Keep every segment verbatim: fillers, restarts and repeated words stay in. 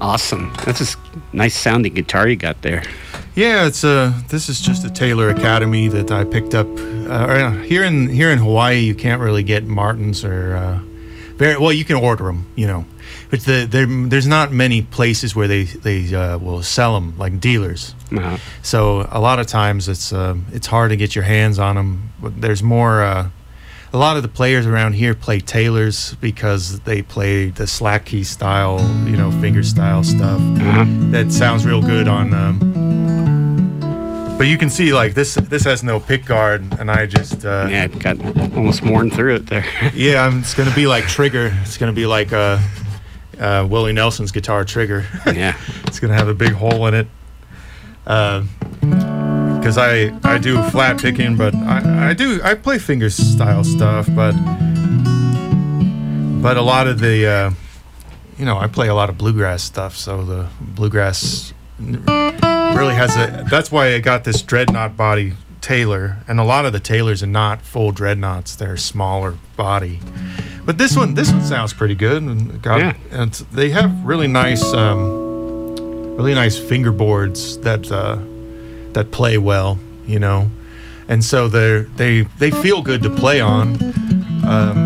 Awesome. That's a s- nice sounding guitar you got there. Yeah, it's a. This is just a Taylor Academy that I picked up uh, here in here in Hawaii. You can't really get Martins or uh, very well. You can order them, you know, but the, there, there's not many places where they they uh, will sell them, like dealers. Uh-huh. So a lot of times it's uh, it's hard to get your hands on them. But there's more. Uh, a lot of the players around here play Taylors because they play the slack key style, you know, finger style stuff. Uh-huh. That sounds real good on. Um, but you can see like this. This has no pick guard, and I just. Uh, Yeah, it got almost worn through it there. yeah, I'm, it's gonna be like Trigger. It's gonna be like uh, uh, Willie Nelson's guitar Trigger. Yeah. It's gonna have a big hole in it. Because I I do flat picking, but I, I do I play finger style stuff, but but a lot of the uh, you know I play a lot of bluegrass stuff, so the bluegrass really has a. That's why I got this dreadnought body Taylor, and a lot of the Taylors are not full dreadnoughts; they're smaller body. But this one this one sounds pretty good, and got Yeah. and they have really nice. Um, Really nice fingerboards that uh, that play well, you know, and so they they they feel good to play on. Um,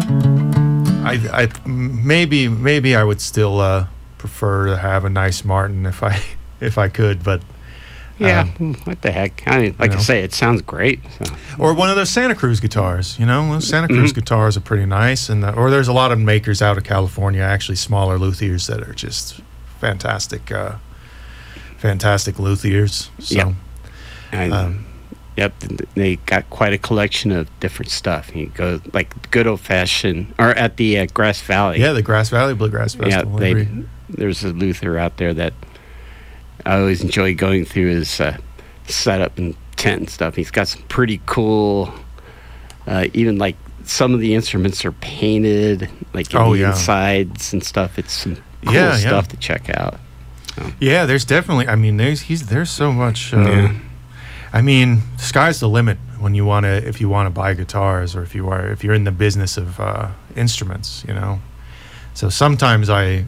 I, I maybe maybe I would still uh, prefer to have a nice Martin if I if I could, but Yeah, um, what the heck? I mean, like you I know. say, it sounds great. So. or one of those Santa Cruz guitars, you know. Those Santa Cruz Mhm. guitars are pretty nice, and uh, or there's a lot of makers out of California, actually smaller luthiers that are just fantastic. Uh, Fantastic luthiers. So, Yep. And, um, yep, they got quite a collection of different stuff. You go like good old fashioned, or at the uh, Grass Valley. yeah, the Grass Valley Bluegrass yeah. Festival. They, every- there's a luthier out there that I always enjoy going through his uh, setup and tent and stuff. He's got some pretty cool, uh, even like some of the instruments are painted, like in Oh, the yeah. insides and stuff. It's some cool Yeah, yeah. stuff to check out. Yeah, there's definitely. I mean, there's he's there's so much. Uh, Yeah. I mean, sky's the limit when you want to if you want to buy guitars or if you are if you're in the business of uh, instruments, you know. So sometimes I,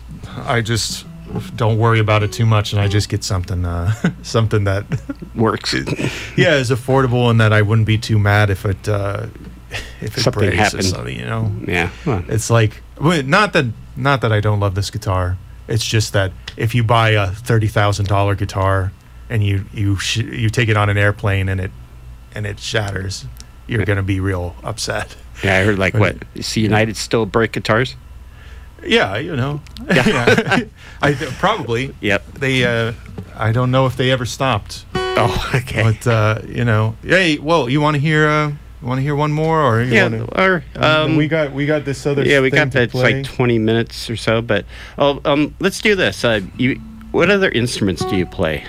I just don't worry about it too much, and I just get something uh, something that Works. yeah is affordable and that I wouldn't be too mad if it uh, if it Something breaks happened. or something, you know. Yeah. Well, It's like well, not that not that I don't love this guitar. It's just that if you buy a thirty thousand dollar guitar and you you sh- you take it on an airplane and it and it shatters, you're gonna be real upset. yeah, I heard like what? Is the United still break guitars? Yeah, you know. Yeah. Yeah. I probably. Yep. They. Uh, I don't know if they ever stopped, Oh, okay. but uh, you know. Hey, well, you want to hear? Uh, you want to hear one more, or you yeah, wanna, or um, we got we got this other. yeah, we thing got to that. It's play. like twenty minutes or so. But oh, um, let's do this. Uh, you, what other instruments do you play?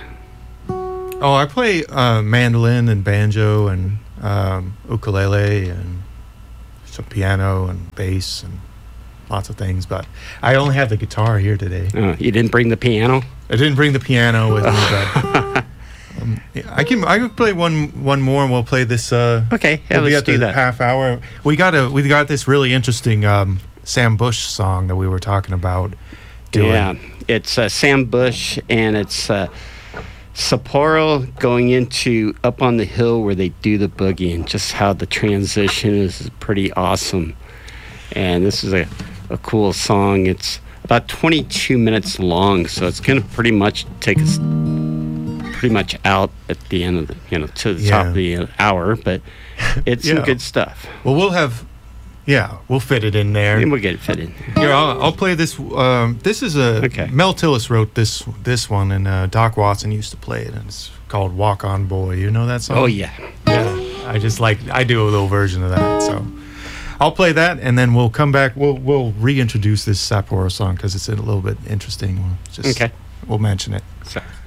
Oh, I play uh, mandolin and banjo and um, ukulele and some piano and bass and lots of things. But I only have the guitar here today. Oh, you didn't bring the piano? I didn't bring the piano with me, but um, yeah, I can I can play one one more and we'll play this. Uh, Okay, yeah, we'll be let's at the do that. half hour. We got a we got this really interesting um, Sam Bush song that we were talking about. Doing. Yeah, it's uh, Sam Bush, and it's uh, Sapporo going into Up on the Hill where they do the boogie, and just how the transition is pretty awesome. And this is a, a cool song. It's about twenty-two minutes long, so it's going to pretty much take us pretty much out at the end of the, you know, to the top Yeah. of the uh, hour, but it's Yeah. some good stuff. Well, we'll have. Yeah, we'll fit it in there. And we'll get it fit in. Here, I'll, I'll play this. Um, this is a Okay. Mel Tillis wrote this this one, and uh, Doc Watson used to play it, and it's called "Walk On Boy." You know that song? Oh, yeah. Yeah. I just like I do a little version of that. So I'll play that, and then we'll come back. We'll we'll reintroduce this Sapporo song because it's a little bit interesting. We'll just Okay. we'll mention it. So.